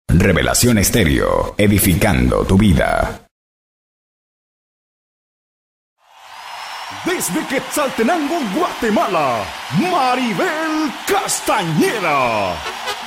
Revelación Estéreo, edificando tu vida. Desde Quetzaltenango, Guatemala, Maribel Castañeda.